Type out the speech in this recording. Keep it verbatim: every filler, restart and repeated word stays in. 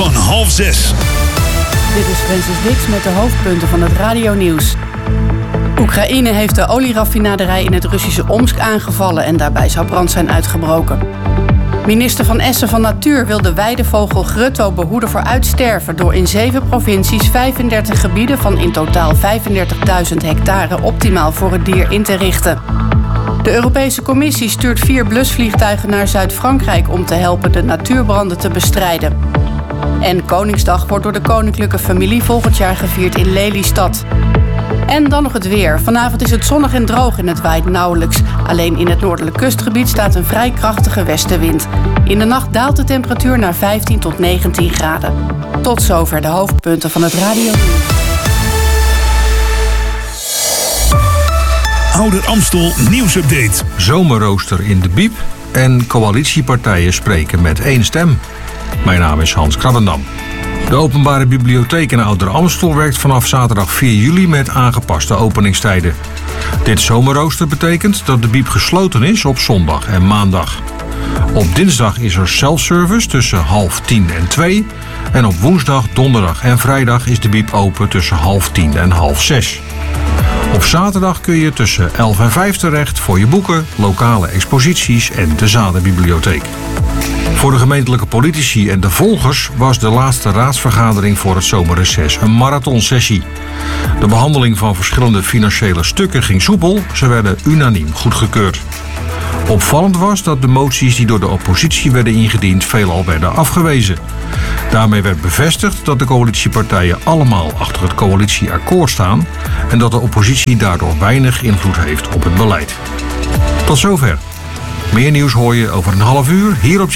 van half zes. Dit is Francis Dix met de hoofdpunten van het radionieuws. Oekraïne heeft de olieraffinaderij in het Russische Omsk aangevallen en daarbij zou brand zijn uitgebroken. Minister Van Essen van Natuur wil de weidevogel grutto behoeden voor uitsterven door in zeven provincies vijfendertig gebieden van in totaal vijfendertigduizend hectare optimaal voor het dier in te richten. De Europese Commissie stuurt vier blusvliegtuigen naar Zuid-Frankrijk om te helpen de natuurbranden te bestrijden. En Koningsdag wordt door de koninklijke familie volgend jaar gevierd in Lelystad. En dan nog het weer. Vanavond is het zonnig en droog en het waait nauwelijks. Alleen in het noordelijk kustgebied staat een vrij krachtige westenwind. In de nacht daalt de temperatuur naar vijftien tot negentien graden. Tot zover de hoofdpunten van het radio. Ouder Amstel nieuwsupdate. Zomerrooster in de Biep en coalitiepartijen spreken met één stem. Mijn naam is Hans Krabbendam. De Openbare Bibliotheek in Ouder Amstel werkt vanaf zaterdag vier juli met aangepaste openingstijden. Dit zomerrooster betekent dat de Biep gesloten is op zondag en maandag. Op dinsdag is er self-service tussen half tien en twee. En op woensdag, donderdag en vrijdag is de Biep open tussen half tien en half zes. Op zaterdag kun je tussen elf en vijf terecht voor je boeken, lokale exposities en de Zadenbibliotheek. Voor de gemeentelijke politici en de volgers was de laatste raadsvergadering voor het zomerreces een marathonsessie. De behandeling van verschillende financiële stukken ging soepel, ze werden unaniem goedgekeurd. Opvallend was dat de moties die door de oppositie werden ingediend veelal werden afgewezen. Daarmee werd bevestigd dat de coalitiepartijen allemaal achter het coalitieakkoord staan en dat de oppositie daardoor weinig invloed heeft op het beleid. Tot zover. Meer nieuws hoor je over een half uur hier op